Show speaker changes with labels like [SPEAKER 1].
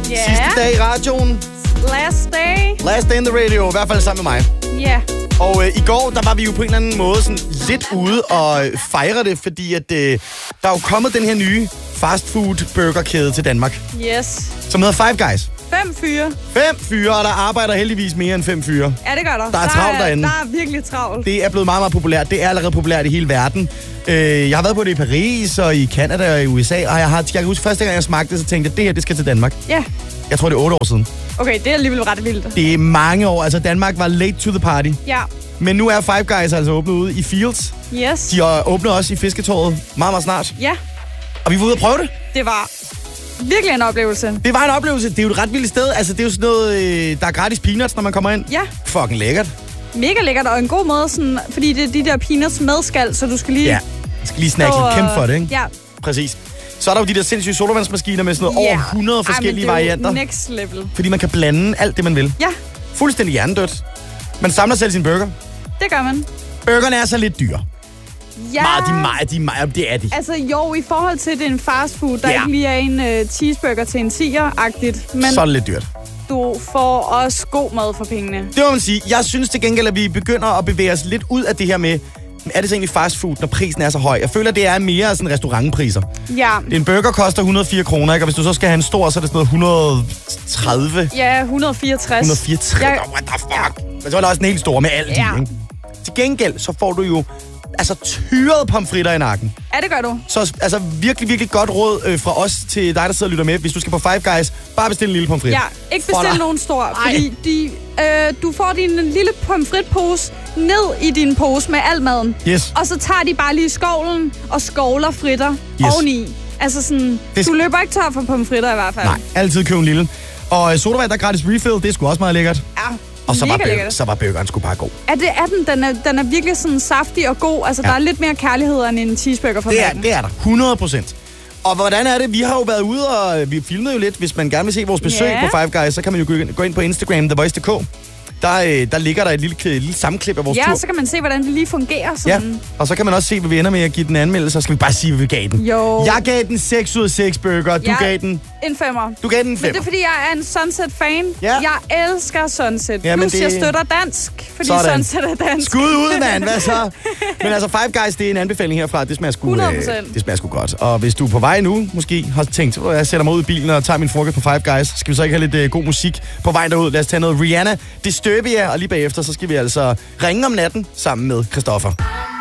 [SPEAKER 1] Sidste dag i radioen.
[SPEAKER 2] Last day.
[SPEAKER 1] Last day in the radio, i hvert fald sammen med mig.
[SPEAKER 2] Ja.
[SPEAKER 1] Og i går, der var vi jo på en eller anden måde sådan lidt ude og fejre det, fordi at der er jo kommet den her nye fastfood burgerkæde til Danmark,
[SPEAKER 2] Yes.
[SPEAKER 1] som hedder Five Guys.
[SPEAKER 2] 5 fyre.
[SPEAKER 1] 5 fyre, og der arbejder heldigvis mere end 5 fyre.
[SPEAKER 2] Ja, det gør der.
[SPEAKER 1] Der er travlt derinde.
[SPEAKER 2] Der er virkelig travlt.
[SPEAKER 1] Det er blevet meget, meget populært. Det er allerede populært i hele verden. Jeg har været på det i Paris og i Canada og i USA, og jeg kan huske første gang, jeg smagte det, så tænkte jeg, at det her, det skal til Danmark.
[SPEAKER 2] Ja.
[SPEAKER 1] Jeg tror, det er 8 år siden.
[SPEAKER 2] Okay, det er alligevel ret vildt.
[SPEAKER 1] Det er mange år. Altså, Danmark var late to the party.
[SPEAKER 2] Ja.
[SPEAKER 1] Men nu er Five Guys altså åbnet ude i Fields.
[SPEAKER 2] Yes.
[SPEAKER 1] De åbner også i Fisketåret meget, meget snart.
[SPEAKER 2] Ja.
[SPEAKER 1] Og vi var ude og prøve det.
[SPEAKER 2] Det var virkelig en oplevelse.
[SPEAKER 1] Det var en oplevelse. Det er jo et ret vildt sted. Altså, det er jo sådan noget, der er gratis peanuts, når man kommer ind.
[SPEAKER 2] Ja.
[SPEAKER 1] Fucking lækkert.
[SPEAKER 2] Mega lækkert, og en god måde, sådan, fordi det er de der peanuts med skal, så du skal lige...
[SPEAKER 1] Ja, jeg skal lige snakke lidt kæmpe for det, ikke?
[SPEAKER 2] Ja.
[SPEAKER 1] Præcis. Så er der jo de der sindssyge sodavandsmaskiner med sådan noget over 100 forskellige varianter.
[SPEAKER 2] Next level.
[SPEAKER 1] Fordi man kan blande alt det, man vil.
[SPEAKER 2] Ja.
[SPEAKER 1] Fuldstændig hjernedødt. Man samler selv sin burger.
[SPEAKER 2] Det gør man.
[SPEAKER 1] Burgerne er så lidt dyre.
[SPEAKER 2] Ja.
[SPEAKER 1] Det er de.
[SPEAKER 2] Altså jo, i forhold til, det er en fast food, der ikke lige er en cheeseburger til en 10'er-agtigt. Men
[SPEAKER 1] så er det lidt dyrt.
[SPEAKER 2] du får også god mad for pengene.
[SPEAKER 1] Det må man sige. Jeg synes til gengæld, at vi begynder at bevæge os lidt ud af det her med, er det så egentlig fast food, når prisen er så høj? Jeg føler, det er mere sådan restaurantpriser.
[SPEAKER 2] Ja.
[SPEAKER 1] En burger koster 104 kroner, ikke? Og hvis du så skal have en stor, så er det sådan noget 130.
[SPEAKER 2] Ja, 164.
[SPEAKER 1] 164.
[SPEAKER 2] Ja.
[SPEAKER 1] What the fuck? Men så er der også en helt stor med alt i, ikke? Til gengæld, så får du jo altså tyret pomfritter i nakken.
[SPEAKER 2] Ja, det gør du.
[SPEAKER 1] Så altså virkelig, virkelig godt råd fra os til dig, der sidder og lytter med. Hvis du skal på Five Guys, bare bestil en lille pomfrit.
[SPEAKER 2] Ja, ikke bestil nogen stor, fordi du får din lille pomfritpose ned i din pose med al maden.
[SPEAKER 1] Yes.
[SPEAKER 2] Og så tager de bare lige skovlen og skovler fritter oveni. Altså sådan, du løber ikke tør for pomfritter i hvert fald.
[SPEAKER 1] Nej, altid køb en lille. Og sodavand, der er gratis refill, det er sgu også meget lækkert.
[SPEAKER 2] Ja.
[SPEAKER 1] Og så var burgeren sgu bare god.
[SPEAKER 2] Det er den. Den er virkelig sådan saftig og god. Altså, der er lidt mere kærlighed end en cheeseburger for maden.
[SPEAKER 1] Det er der. 100%. Og hvordan er det? Vi har jo været ude, og vi filmede jo lidt. Hvis man gerne vil se vores besøg på Five Guys, så kan man jo gå ind på Instagram, TheVoice.dk. Der ligger der et lille sammenklip af vores tur.
[SPEAKER 2] Ja, så kan man se, hvordan det lige fungerer. Sådan.
[SPEAKER 1] Ja, og så kan man også se, hvad vi ender med at give den anmeldelse. Så skal vi bare sige, hvad vi gav den.
[SPEAKER 2] Jo.
[SPEAKER 1] Jeg gav den 6 ud af 6 burger. Du gav den...
[SPEAKER 2] En 5'er.
[SPEAKER 1] Du gav den en 5'er.
[SPEAKER 2] Men det er, fordi jeg er en Sunset-fan. Ja. Jeg elsker Sunset.
[SPEAKER 1] Ja,
[SPEAKER 2] Plus, jeg støtter dansk, fordi Sunset er dansk.
[SPEAKER 1] Skud ud, mand. Hvad så? Men altså, Five Guys, det er en anbefaling herfra. Det smager sgu,
[SPEAKER 2] 100%.
[SPEAKER 1] Det smager sgu godt. Og hvis du er på vej nu, måske har tænkt, at jeg sætter mig ud i bilen og tager min frokost på Five Guys, skal vi så ikke have lidt god musik på vej derud. Lad os tage noget Rihanna, Disturbia, og lige bagefter, så skal vi altså ringe om natten sammen med Christoffer.